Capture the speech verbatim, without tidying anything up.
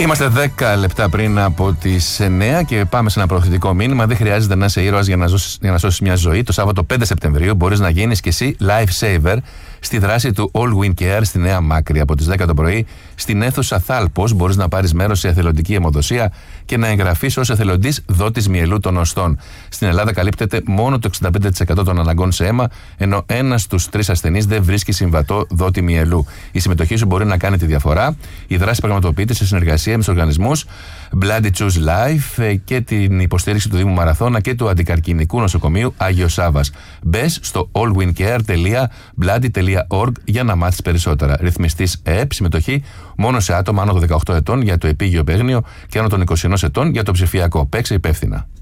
Είμαστε δέκα λεπτά πριν από τις εννέα και πάμε σε ένα προωθητικό μήνυμα. Δεν χρειάζεται να είσαι ήρωας για να, ζώσεις, για να σώσεις μια ζωή. Το Σάββατο πέντε Σεπτεμβρίου μπορείς να γίνεις και εσύ life saver στη δράση του All Wind Care στη Νέα Μάκρη. Από τις δέκα το πρωί στην αίθουσα Θάλπος μπορείς να πάρεις μέρος σε εθελοντική αιμοδοσία και να εγγραφείς ως εθελοντής δότης μυελού των οστών. Στην Ελλάδα καλύπτεται μόνο το εξήντα πέντε τοις εκατό των αναγκών σε αίμα, ενώ ένας στους τρεις ασθενείς δεν βρίσκει συμβατό δότη μυελού. Η συμμετοχή σου μπορεί να κάνει τη διαφορά. Η δράση πραγματοποιείται σε συνεργασία με τους οργανισμούς Bloody Choose Life και την υποστήριξη του Δήμου Μαραθώνα και του Αντικαρκινικού Νοσοκομείου Άγιος Σάββας. Μπες στο all wind care τελεία bloody τελεία org για να μάθεις περισσότερα. Ρυθμιστής ΕΕΠ, συμμετοχή μόνο σε άτομα άνω των δεκαοκτώ ετών για το επίγειο παίγνιο και άνω των είκοσι ένα ετών για το ψηφιακό. Παίξε υπεύθυνα.